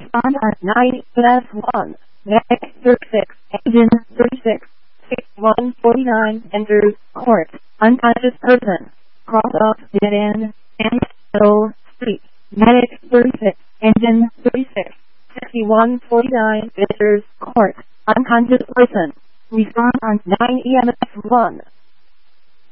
Respond on 9 plus 1. Medic 36. Engine 36. 6149. Enter court. Unconscious person. Cross off dead end. And Hill Street. Medic 36. Engine 36. 6149. Enters court. Unconscious person. Respond on 9 EMS 1.